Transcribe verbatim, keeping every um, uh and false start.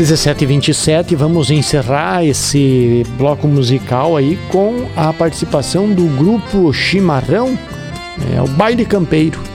dezessete e vinte e sete, vamos encerrar esse bloco musical aí com a participação do grupo Chimarrão, é o Baile Campeiro.